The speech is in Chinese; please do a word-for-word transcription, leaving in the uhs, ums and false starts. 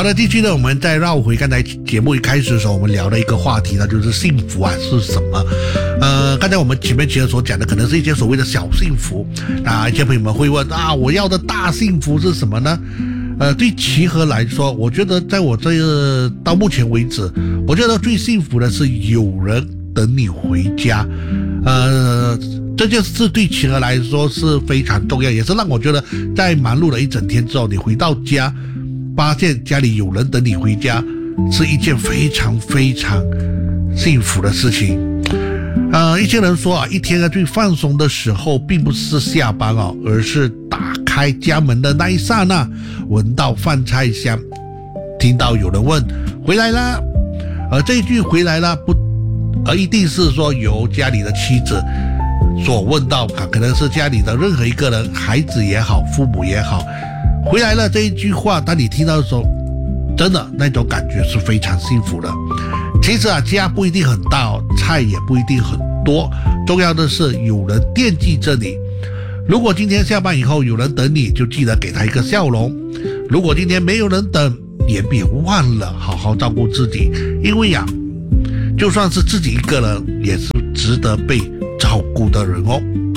好的，继续呢，我们再绕回刚才节目一开始的时候，我们聊的一个话题呢，就是幸福啊是什么？呃，刚才我们前面其实所讲的，可能是一些所谓的小幸福。那一些朋友们会问啊，我要的大幸福是什么呢？呃，对齐和来说，我觉得在我这个到目前为止，我觉得最幸福的是有人等你回家。呃，这件事对齐和来说是非常重要，也是让我觉得在忙碌了一整天之后，你回到家，发现家里有人等你回家，是一件非常非常幸福的事情。呃，一些人说啊，一天啊最放松的时候，并不是下班哦，而是打开家门的那一刹那，闻到饭菜香，听到有人问回来啦，而这一句回来啦不，而一定是说由家里的妻子所问到，可能是家里的任何一个人，孩子也好，父母也好，回来了这一句话，当你听到的时候，真的那种感觉是非常幸福的。其实啊，家不一定很大哦，菜也不一定很多，重要的是有人惦记着你。如果今天下班以后有人等你，就记得给他一个笑容；如果今天没有人等，也别忘了好好照顾自己，因为呀、啊，就算是自己一个人，也是值得被照顾的人哦。